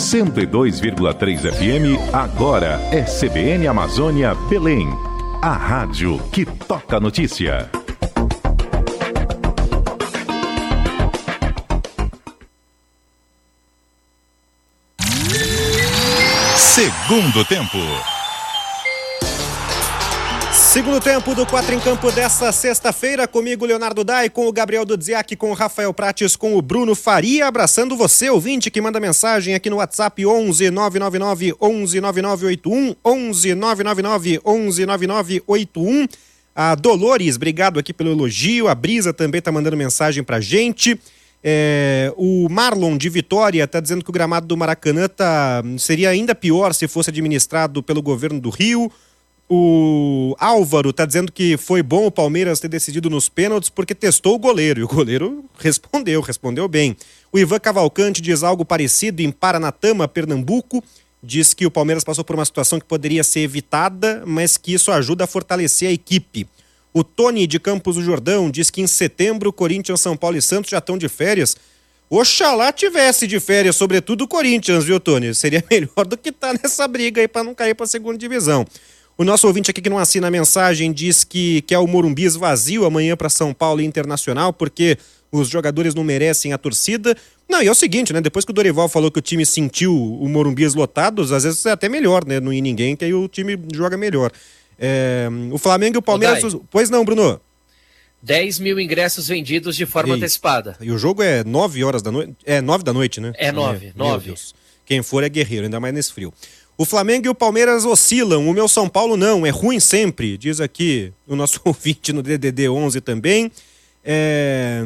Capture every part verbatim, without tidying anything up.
cento e dois vírgula três F M, agora é C B N Amazônia Belém. A rádio que toca a notícia. Segundo tempo. Segundo tempo do Quatro em Campo desta sexta-feira, comigo Leonardo Dai, com o Gabriel Dudziak, com o Rafael Prates, com o Bruno Faria, abraçando você, ouvinte, que manda mensagem aqui no WhatsApp onze nove nove nove onze nove nove oito um, onze nove nove nove onze nove nove oito um. A Dolores, obrigado aqui pelo elogio, a Brisa também tá mandando mensagem pra gente. É, o Marlon de Vitória tá dizendo que o gramado do Maracanã tá, seria ainda pior se fosse administrado pelo governo do Rio. O Álvaro tá dizendo que foi bom o Palmeiras ter decidido nos pênaltis porque testou o goleiro, e o goleiro respondeu, respondeu bem. O Ivan Cavalcante diz algo parecido em Paranatama, Pernambuco, diz que o Palmeiras passou por uma situação que poderia ser evitada, mas que isso ajuda a fortalecer a equipe. O Tony de Campos do Jordão diz que em setembro Corinthians, São Paulo e Santos já estão de férias. Oxalá tivesse de férias, sobretudo o Corinthians, viu, Tony? Seria melhor do que tá nessa briga aí para não cair para a segunda divisão. O nosso ouvinte aqui que não assina a mensagem diz que quer o Morumbi vazio amanhã para São Paulo e Internacional, porque os jogadores não merecem a torcida. Não, e é o seguinte, né? Depois que o Dorival falou que o time sentiu o Morumbi lotados, às vezes é até melhor, né? Não ir ninguém, que aí o time joga melhor. É... O Flamengo e o Palmeiras... Ô, pois não, Bruno? dez mil ingressos vendidos de forma e... antecipada. E o jogo é nove horas da noite? É nove da noite, né? É nove, nove. Quem for é guerreiro, ainda mais nesse frio. O Flamengo e o Palmeiras oscilam, o meu São Paulo não, é ruim sempre, diz aqui o nosso ouvinte no D D D onze também. É...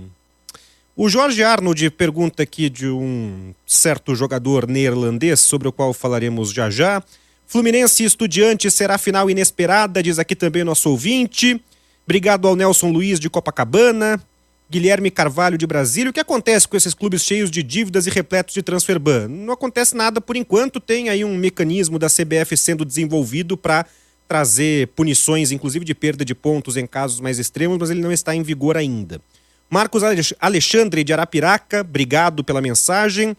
O Jorge Arnold pergunta aqui de um certo jogador neerlandês, sobre o qual falaremos já já. Fluminense e Estudiantes será final inesperada, diz aqui também o nosso ouvinte. Obrigado ao Nelson Luiz de Copacabana. Guilherme Carvalho de Brasília. O que acontece com esses clubes cheios de dívidas e repletos de transfer ban? Não acontece nada por enquanto. Tem aí um mecanismo da C B F sendo desenvolvido para trazer punições, inclusive de perda de pontos em casos mais extremos, mas ele não está em vigor ainda. Marcos Alexandre de Arapiraca, obrigado pela mensagem.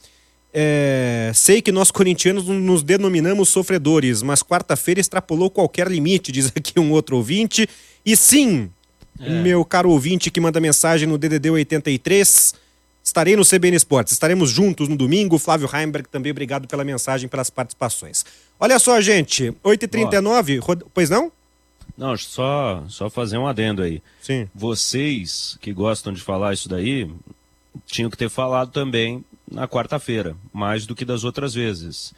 É, sei que nós corintianos nos denominamos sofredores, mas quarta-feira extrapolou qualquer limite, diz aqui um outro ouvinte. E sim... É. Meu caro ouvinte que manda mensagem no D D D oitenta e três, estarei no C B N Esportes, estaremos juntos no domingo. Flávio Heimberg também, obrigado pela mensagem, pelas participações. Olha só, gente, oito e trinta e nove, rod... pois não? Não, só, só fazer um adendo aí. Sim. Vocês que gostam de falar isso daí, tinham que ter falado também na quarta-feira, mais do que das outras vezes.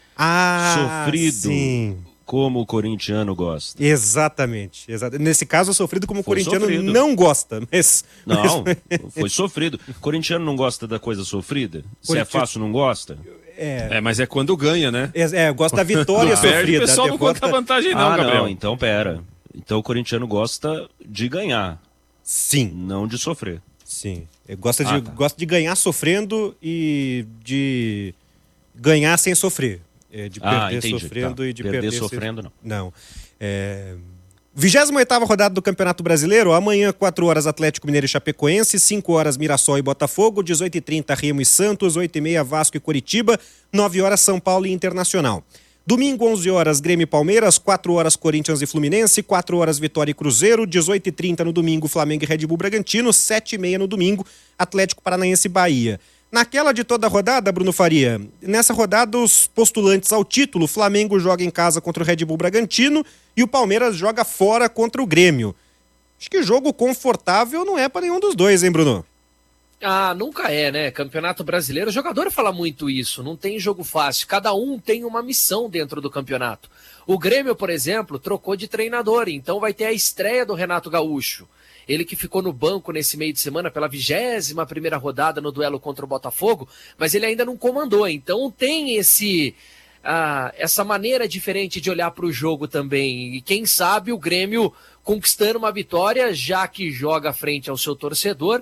Ah, Sofrido. Sim. Como o corintiano gosta. Exatamente. Exatamente. Nesse caso, é sofrido como o corintiano sofrido. Não gosta. Mas... Não, foi sofrido. O corintiano não gosta da coisa sofrida? Se Corinti... é fácil, não gosta? É... é, mas é quando ganha, né? É, é gosta da vitória sofrida. Perde, o pessoal não conta vantagem não, ah, Gabriel. Não, então pera. Então o corintiano gosta de ganhar. Sim. Não de sofrer. Sim. Ele gosta, ah, de, tá. gosta de ganhar sofrendo e de ganhar sem sofrer. É, de ah, perder entendi. sofrendo tá. e de perder, perder sofrendo, não. Não. É... vigésima oitava rodada do Campeonato Brasileiro. Amanhã, quatro horas, Atlético Mineiro e Chapecoense. cinco horas, Mirassol e Botafogo. dezoito e trinta, Remo e Santos. oito e meia, Vasco e Coritiba. nove horas, São Paulo e Internacional. Domingo, onze horas, Grêmio e Palmeiras. quatro horas, Corinthians e Fluminense. quatro horas, Vitória e Cruzeiro. dezoito e trinta no domingo, Flamengo e Red Bull Bragantino. sete e meia no domingo, Atlético Paranaense e Bahia. Naquela de toda a rodada, Bruno Faria, nessa rodada os postulantes ao título, o Flamengo joga em casa contra o Red Bull Bragantino e o Palmeiras joga fora contra o Grêmio. Acho que jogo confortável não é para nenhum dos dois, hein, Bruno? Ah, nunca é, né? Campeonato Brasileiro, o jogador fala muito isso, não tem jogo fácil, cada um tem uma missão dentro do campeonato. O Grêmio, por exemplo, trocou de treinador, então vai ter a estreia do Renato Gaúcho. Ele que ficou no banco nesse meio de semana pela vigésima primeira rodada no duelo contra o Botafogo, mas ele ainda não comandou, então tem esse, ah, essa maneira diferente de olhar para o jogo também. E quem sabe o Grêmio conquistando uma vitória, já que joga frente ao seu torcedor,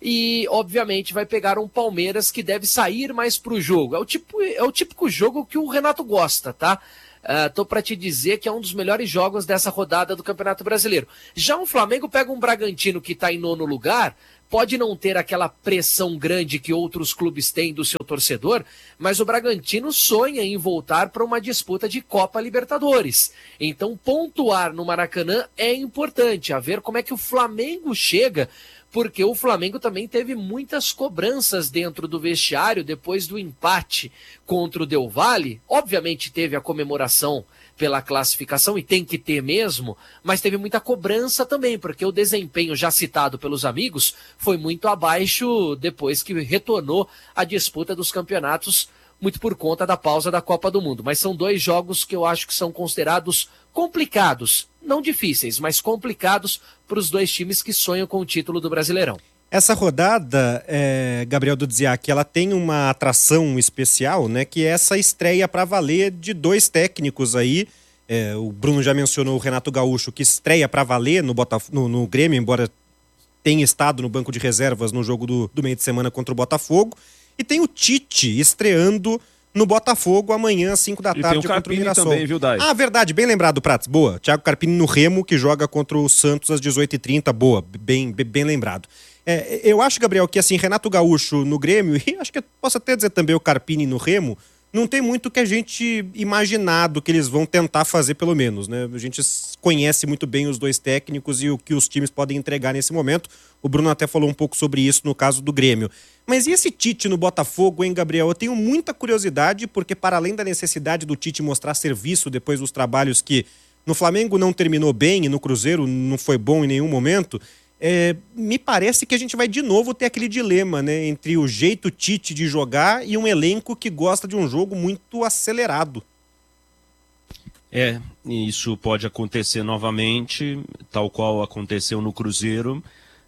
e obviamente vai pegar um Palmeiras que deve sair mais para o jogo. É o, tipo, é o típico jogo que o Renato gosta, tá? Uh, tô para te dizer que é um dos melhores jogos dessa rodada do Campeonato Brasileiro. Já um Flamengo pega um Bragantino que tá em nono lugar, pode não ter aquela pressão grande que outros clubes têm do seu torcedor, mas o Bragantino sonha em voltar para uma disputa de Copa Libertadores. Então pontuar no Maracanã é importante, a ver como é que o Flamengo chega, porque o Flamengo também teve muitas cobranças dentro do vestiário depois do empate contra o Del Valle. Obviamente teve a comemoração pela classificação, e tem que ter mesmo, mas teve muita cobrança também, porque o desempenho já citado pelos amigos foi muito abaixo depois que retornou à disputa dos campeonatos, muito por conta da pausa da Copa do Mundo. Mas são dois jogos que eu acho que são considerados complicados, não difíceis, mas complicados para os dois times que sonham com o título do Brasileirão. Essa rodada, é, Gabriel Dudziak, ela tem uma atração especial, né? Que é essa estreia para valer de dois técnicos aí. É, o Bruno já mencionou o Renato Gaúcho, que estreia para valer no, Botaf- no, no Grêmio, embora tenha estado no banco de reservas no jogo do, do meio de semana contra o Botafogo. E tem o Tite estreando no Botafogo amanhã às cinco da tarde contra o Carpini Mirassol. Também, viu, Dai? Ah, verdade, bem lembrado, Prats. Boa. Thiago Carpini no Remo, que joga contra o Santos às dezoito e trinta. Boa, bem, bem lembrado. É, eu acho, Gabriel, que assim, Renato Gaúcho no Grêmio, e acho que eu posso até dizer também o Carpini no Remo, não tem muito que a gente imaginado que eles vão tentar fazer, pelo menos, né? A gente conhece muito bem os dois técnicos e o que os times podem entregar nesse momento. O Bruno até falou um pouco sobre isso no caso do Grêmio. Mas e esse Tite no Botafogo, hein, Gabriel? Eu tenho muita curiosidade, porque para além da necessidade do Tite mostrar serviço depois dos trabalhos que no Flamengo não terminou bem e no Cruzeiro não foi bom em nenhum momento, É, me parece que a gente vai de novo ter aquele dilema, né, entre o jeito Tite de jogar e um elenco que gosta de um jogo muito acelerado. É, isso pode acontecer novamente, tal qual aconteceu no Cruzeiro,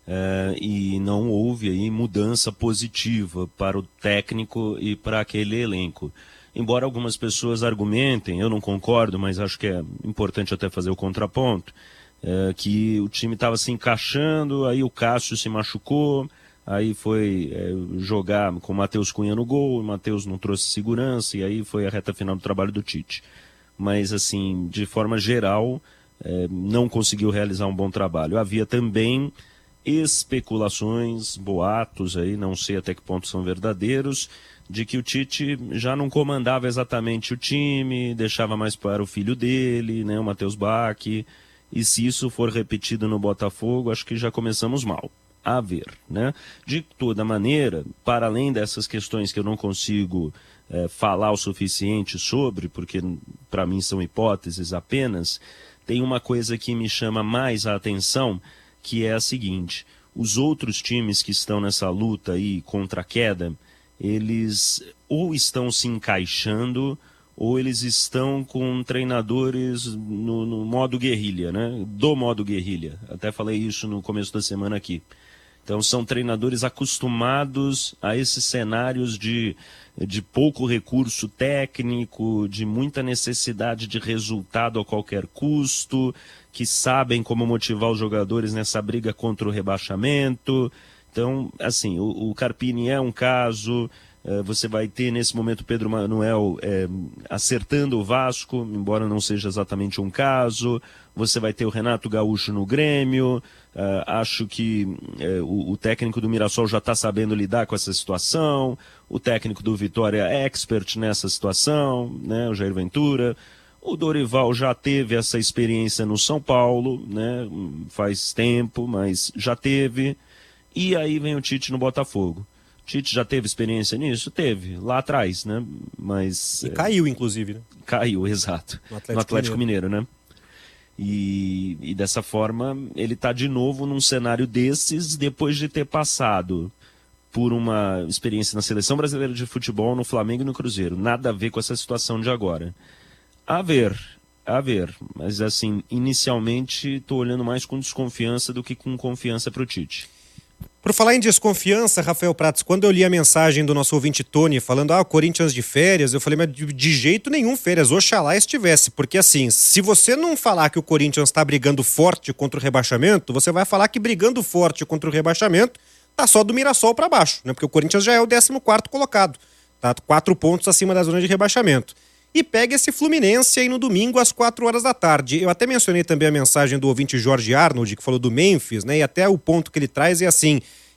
é, e não houve aí mudança positiva para o técnico e para aquele elenco. Embora algumas pessoas argumentem, eu não concordo, mas acho que é importante até fazer o contraponto, É, que o time estava se encaixando, aí o Cássio se machucou, aí foi é, jogar com o Matheus Cunha no gol, o Matheus não trouxe segurança, e aí foi a reta final do trabalho do Tite. Mas, assim, de forma geral, é, não conseguiu realizar um bom trabalho. Havia também especulações, boatos, aí, não sei até que ponto são verdadeiros, de que o Tite já não comandava exatamente o time, deixava mais para o filho dele, né, o Matheus Bach. E se isso for repetido no Botafogo, acho que já começamos mal. A ver, né? De toda maneira, para além dessas questões que eu não consigo é, falar o suficiente sobre, porque para mim são hipóteses apenas, tem uma coisa que me chama mais a atenção, que é a seguinte: os outros times que estão nessa luta aí contra a queda, eles ou estão se encaixando, ou eles estão com treinadores no, no modo guerrilha, né? Do modo guerrilha. Até falei isso no começo da semana aqui. Então são treinadores acostumados a esses cenários de, de pouco recurso técnico, de muita necessidade de resultado a qualquer custo, que sabem como motivar os jogadores nessa briga contra o rebaixamento. Então, assim, o, o Carpini é um caso... Uh, você vai ter nesse momento Pedro Manuel é, acertando o Vasco, embora não seja exatamente um caso. Você vai ter o Renato Gaúcho no Grêmio. Uh, acho que uh, o, o técnico do Mirassol já está sabendo lidar com essa situação. O técnico do Vitória é expert nessa situação, né, o Jair Ventura. O Dorival já teve essa experiência no São Paulo, né, faz tempo, mas já teve. E aí vem o Tite no Botafogo. Tite já teve experiência nisso? Teve, lá atrás, né? Mas... E é... caiu, inclusive, né? Caiu, exato. No Atlético, no Atlético Mineiro. Mineiro, né? E, e dessa forma, ele está de novo num cenário desses, depois de ter passado por uma experiência na Seleção Brasileira de Futebol, no Flamengo e no Cruzeiro. Nada a ver com essa situação de agora. A ver, a ver. Mas, assim, inicialmente, estou olhando mais com desconfiança do que com confiança para o Tite. Por falar em desconfiança, Rafael Prats, quando eu li a mensagem do nosso ouvinte Tony falando, ah, o Corinthians de férias, eu falei, mas de, de jeito nenhum férias, oxalá estivesse, porque assim, se você não falar que o Corinthians está brigando forte contra o rebaixamento, você vai falar que brigando forte contra o rebaixamento tá só do Mirassol para baixo, né? Porque o Corinthians já é o décimo quarto colocado, tá quatro pontos acima da zona de rebaixamento. E pega esse Fluminense aí no domingo às quatro horas da tarde. Eu até mencionei também a mensagem do ouvinte Jorge Arnold, que falou do Memphis, né? E até o ponto que ele traz é assim,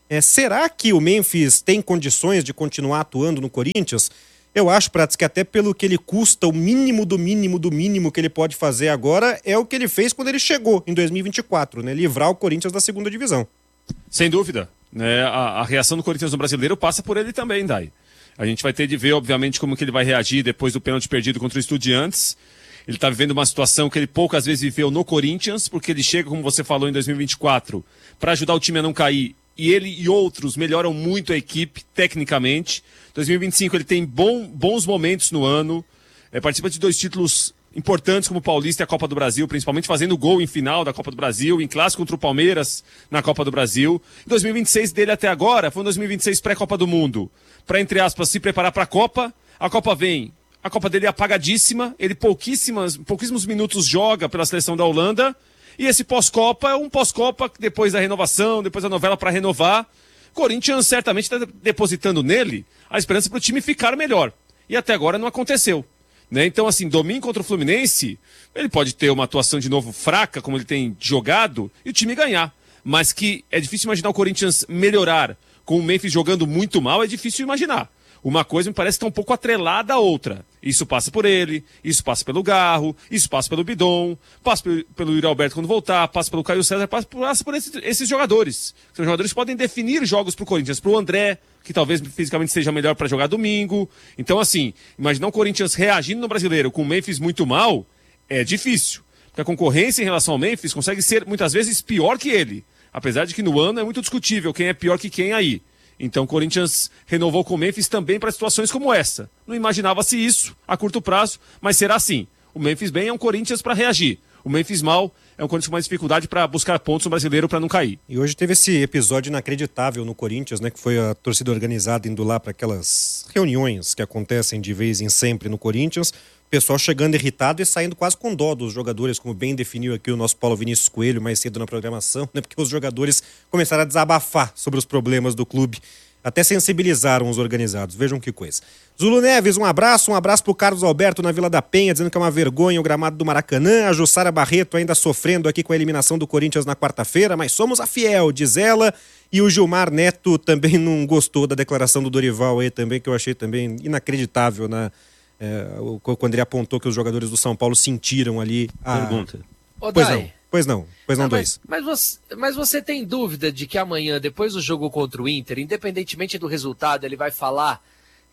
É, será que o Memphis tem condições de continuar atuando no Corinthians? Eu acho, Prates, que até pelo que ele custa, o mínimo do mínimo do mínimo que ele pode fazer agora é o que ele fez quando ele chegou em dois mil e vinte e quatro, né? Livrar o Corinthians da segunda divisão. Sem dúvida. Né? A, a reação do Corinthians no Brasileiro passa por ele também, Dai. A gente vai ter de ver, obviamente, como que ele vai reagir depois do pênalti perdido contra o Estudiantes. Ele está vivendo uma situação que ele poucas vezes viveu no Corinthians, porque ele chega, como você falou, em dois mil e vinte e quatro, para ajudar o time a não cair. E ele e outros melhoram muito a equipe, tecnicamente. dois mil e vinte e cinco ele tem bom, bons momentos no ano. É, participa de dois títulos importantes como o Paulista e a Copa do Brasil, principalmente fazendo gol em final da Copa do Brasil, em clássico contra o Palmeiras na Copa do Brasil. dois mil e vinte e seis dele até agora foi um dois mil e vinte e seis pré-Copa do Mundo. Para, entre aspas, se preparar para a Copa. A Copa vem. A Copa dele é apagadíssima. Ele pouquíssimas, pouquíssimos minutos joga pela seleção da Holanda. E esse pós-Copa é um pós-Copa depois da renovação, depois da novela para renovar. Corinthians certamente está depositando nele a esperança para o time ficar melhor. E até agora não aconteceu. Né? Então, assim, domingo contra o Fluminense, ele pode ter uma atuação de novo fraca, como ele tem jogado, e o time ganhar. Mas que é difícil imaginar o Corinthians melhorar com o Memphis jogando muito mal, é difícil imaginar. Uma coisa me parece que está um pouco atrelada à outra. Isso passa por ele, isso passa pelo Garro, isso passa pelo Bidon, passa pelo, pelo Yuri Alberto quando voltar, passa pelo Caio César, passa, passa por esse, esses jogadores. Os jogadores podem definir jogos para o Corinthians, para o André, que talvez fisicamente seja melhor para jogar domingo. Então, assim, imaginar o Corinthians reagindo no Brasileiro com o Memphis muito mal é difícil. Porque a concorrência em relação ao Memphis consegue ser, muitas vezes, pior que ele. Apesar de que no ano é muito discutível quem é pior que quem aí. Então o Corinthians renovou com o Memphis também para situações como essa. Não imaginava-se isso a curto prazo, mas será assim. O Memphis bem é um Corinthians para reagir. O Memphis mal é um Corinthians com mais dificuldade para buscar pontos no Brasileiro para não cair. E hoje teve esse episódio inacreditável no Corinthians, né, que foi a torcida organizada indo lá para aquelas reuniões que acontecem de vez em sempre no Corinthians. O pessoal chegando irritado e saindo quase com dó dos jogadores, como bem definiu aqui o nosso Paulo Vinícius Coelho mais cedo na programação, né, porque os jogadores começaram a desabafar sobre os problemas do clube. Até sensibilizaram os organizados. Vejam que coisa. Zulu Neves, um abraço. Um abraço pro Carlos Alberto na Vila da Penha, dizendo que é uma vergonha o gramado do Maracanã. A Jussara Barreto ainda sofrendo aqui com a eliminação do Corinthians na quarta-feira, mas somos a fiel, diz ela. E o Gilmar Neto também não gostou da declaração do Dorival aí também, que eu achei também inacreditável, né? É, quando ele apontou que os jogadores do São Paulo sentiram ali a... Pergunta. Ô, pois Dai, não, pois não, pois não, não dois. Mas, mas, você, mas você tem dúvida de que amanhã, depois do jogo contra o Inter, independentemente do resultado, ele vai falar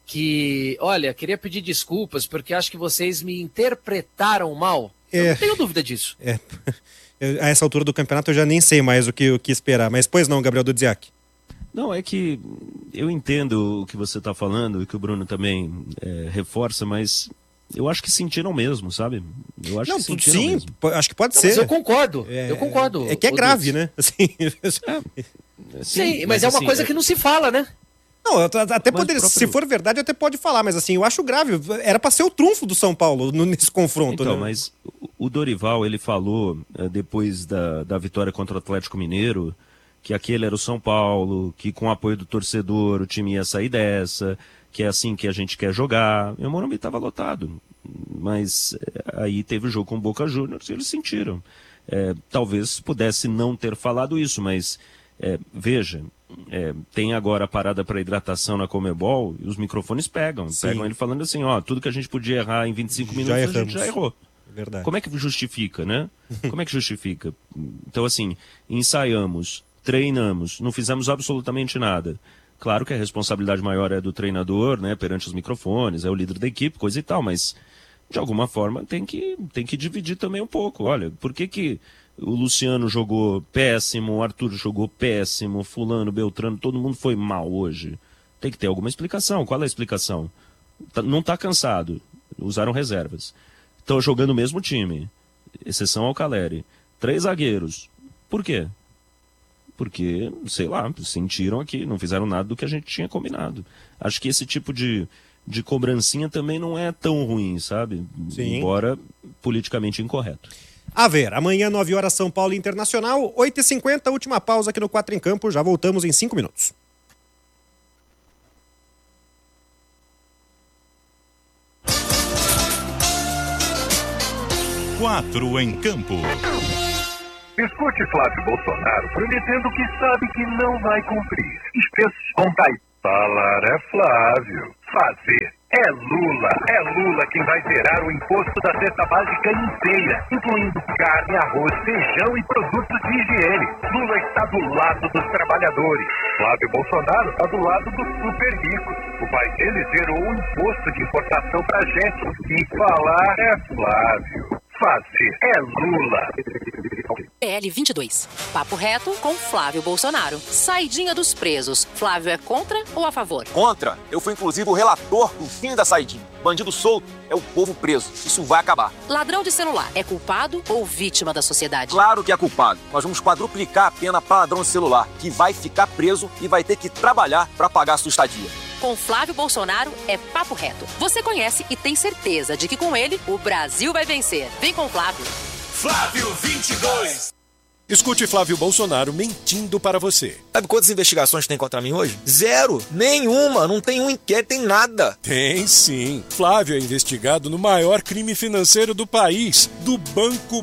que, olha, queria pedir desculpas porque acho que vocês me interpretaram mal? É, eu não tenho dúvida disso. É, a essa altura do campeonato eu já nem sei mais o que, o que esperar, mas pois não, Gabriel Dudziak. Não, é que eu entendo o que você está falando e que o Bruno também é, reforça, mas eu acho que sentiram mesmo, sabe? Eu acho não, que sentiram sim, mesmo. acho que pode não, ser. Mas eu concordo, é, eu concordo. É que é grave, né? Assim, é, sim, sim, mas, mas é uma assim, coisa é... que não se fala, né? Não, até poderia, próprio... se for verdade, até pode falar, mas assim, eu acho grave. Era para ser o trunfo do São Paulo nesse confronto, então, né? Mas o Dorival, ele falou, depois da, da vitória contra o Atlético Mineiro, que aquele era o São Paulo, que com o apoio do torcedor o time ia sair dessa, que é assim que a gente quer jogar. E o Morumbi estava lotado, mas aí teve o jogo com o Boca Juniors e eles sentiram. É, talvez pudesse não ter falado isso, mas é, veja, é, tem agora a parada para hidratação na Conmebol e os microfones pegam, Sim. pegam ele falando assim, ó, tudo que a gente podia errar em vinte e cinco minutos, a gente já errou. Verdade. Como é que justifica, né? Como é que justifica? Então, assim, ensaiamos, treinamos, não fizemos absolutamente nada. Claro que a responsabilidade maior é do treinador, né, perante os microfones, é o líder da equipe, coisa e tal, mas de alguma forma tem que, tem que dividir também um pouco. Olha, por que que o Luciano jogou péssimo, o Arthur jogou péssimo, fulano, Beltrano, todo mundo foi mal hoje? Tem que ter alguma explicação. Qual é a explicação? Não está cansado, usaram reservas. Estão jogando o mesmo time, exceção ao Caleri. Três zagueiros. Por quê? Porque, sei lá, sentiram aqui, não fizeram nada do que a gente tinha combinado. Acho que esse tipo de, de cobrancinha também não é tão ruim, sabe? Sim. Embora politicamente incorreto. A ver, amanhã, nove horas, São Paulo Internacional, oito e cinquenta, última pausa aqui no Quatro em Campo, já voltamos em cinco minutos. Quatro em Campo. Escute Flávio Bolsonaro prometendo que sabe que não vai cumprir. Espeços com Caio. Falar é Flávio. Fazer é Lula. É Lula quem vai zerar o imposto da cesta básica inteira, incluindo carne, arroz, feijão e produtos de higiene. Lula está do lado dos trabalhadores. Flávio Bolsonaro está do lado dos super ricos. O pai dele zerou o imposto de importação pra gente. E falar é Flávio. Fazer é Lula. P L vinte e dois. Papo reto com Flávio Bolsonaro. Saidinha dos presos. Flávio é contra ou a favor? Contra. Eu fui inclusive o relator do fim da saidinha. Bandido solto é o povo preso. Isso vai acabar. Ladrão de celular é culpado ou vítima da sociedade? Claro que é culpado. Nós vamos quadruplicar a pena para ladrão de celular, que vai ficar preso e vai ter que trabalhar para pagar a sua estadia. Com Flávio Bolsonaro é papo reto. Você conhece e tem certeza de que com ele o Brasil vai vencer. Vem com o Flávio. Flávio vinte e dois. Escute Flávio Bolsonaro mentindo para você. Sabe quantas investigações tem contra mim hoje? Zero. Nenhuma. Não tem um inquérito, tem nada. Tem sim. Flávio é investigado no maior crime financeiro do país, do Banco